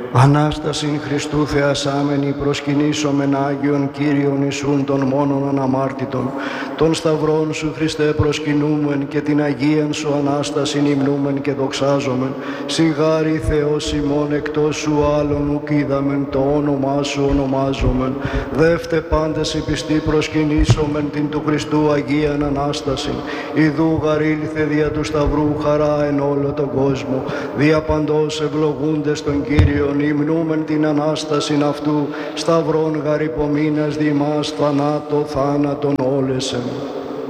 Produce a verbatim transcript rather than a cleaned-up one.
Ανάστασιν Χριστού θεασάμενη προσκυνήσομεν Άγιον Κύριον Ιησούν των μόνον αναμάρτητων. Των σταυρών Σου Χριστέ προσκυνούμεν και την Αγίαν Σου Ανάστασιν υμνούμεν και δοξάζομεν. Σιγάρι Θεός ημών εκτός Σου άλλον ουκ είδαμεν, το όνομά Σου ονομάζομεν. Δεύτε πάντες οι πιστοί προσκυνήσομεν την του Χριστού Αγίαν Ανάστασιν. Ιδού γαρήλθε δια του σταυρού χαρά εν όλο τον κόσμο. Δια παντός ευλογούντες τον Κύριον υμνούμεν την Ανάστασιν αυτού, σταυρών γαρυπομείνας δι' μας θανάτω θάνατον όλεσεν.